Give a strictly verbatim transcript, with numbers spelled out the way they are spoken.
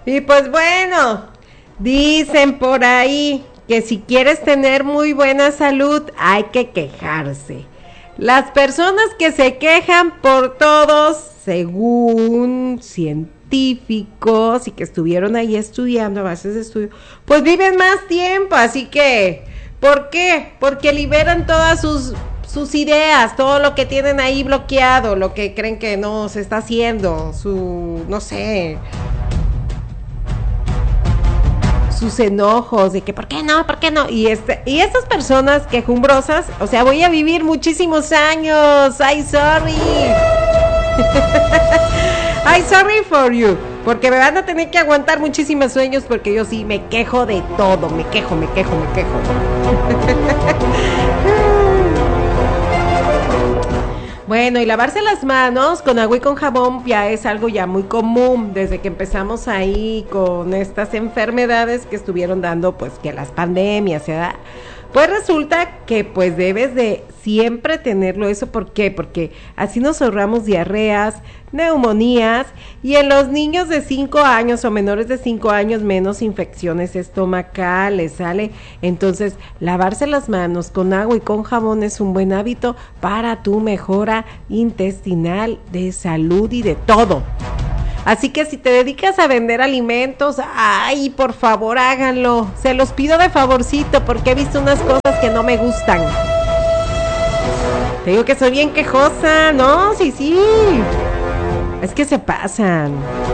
Y pues bueno, dicen por ahí que si quieres tener muy buena salud hay que quejarse. Las personas que se quejan por todos, según científicos y que estuvieron ahí estudiando a bases de estudio, pues viven más tiempo, así que, ¿por qué? Porque liberan todas sus, sus ideas, todo lo que tienen ahí bloqueado, lo que creen que no se está haciendo, su, no sé, sus enojos de que ¿por qué no? ¿Por qué no? Y este y estas personas quejumbrosas, o sea, voy a vivir muchísimos años. Ay, sorry. Ay, sorry for you, porque me van a tener que aguantar muchísimos sueños porque yo sí me quejo de todo, me quejo, me quejo, me quejo. Bueno, y lavarse las manos con agua y con jabón ya es algo ya muy común desde que empezamos ahí con estas enfermedades que estuvieron dando, pues que las pandemias, ¿verdad? Pues resulta que pues debes de siempre tenerlo eso, ¿por qué? Porque así nos ahorramos diarreas, neumonías y en los niños de cinco años o menores de cinco años menos infecciones estomacales, ¿sale? Entonces, lavarse las manos con agua y con jabón es un buen hábito para tu mejora intestinal, de salud y de todo. Así que si te dedicas a vender alimentos, ay, por favor háganlo. Se los pido de favorcito porque he visto unas cosas que no me gustan. Te digo que soy bien quejosa, ¿no? Sí, sí. Es que se pasan.